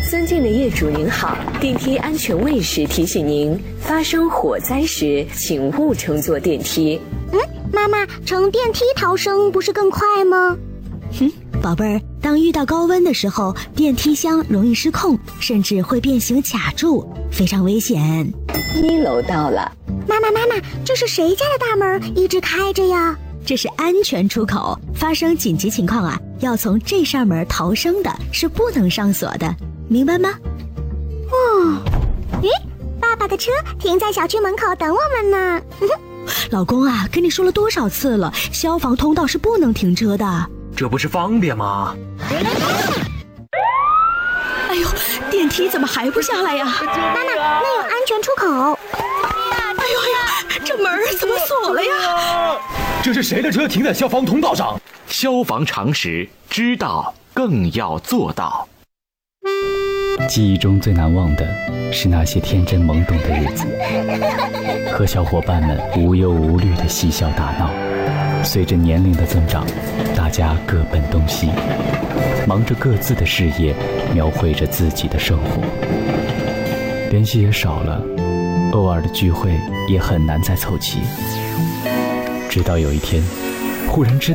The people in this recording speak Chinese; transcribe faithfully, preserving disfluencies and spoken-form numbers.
尊敬的业主您好，电梯安全卫士提醒您，发生火灾时请勿乘坐电梯。 嗯，妈妈，乘电梯逃生不是更快吗？ 哼，宝贝儿，当遇到高温的时候，电梯箱容易失控，甚至会变形卡住，非常危险。 一楼到了。 妈妈妈妈，这是谁家的大门一直开着呀？ 这是安全出口，发生紧急情况啊，要从这扇门逃生的，是不能上锁的，明白吗？ 哦，咦，爸爸的车停在小区门口等我们呢。 老公啊，跟你说了多少次了，消防通道是不能停车的。 这不是方便吗？ 哎呦，电梯怎么还不下来呀？ 妈妈，那有安全出口。 哎呦哎呀，这门怎么锁了呀？ 这是谁的车停在消防通道上？ 消防常识，知道更要做到。 记忆中最难忘的是那些天真懵懂的日子，和小伙伴们无忧无虑的嬉笑打闹。随着年龄的增长，大家各奔东西，忙着各自的事业，描绘着自己的生活，联系也少了，偶尔的聚会也很难再凑齐。直到有一天，忽然知道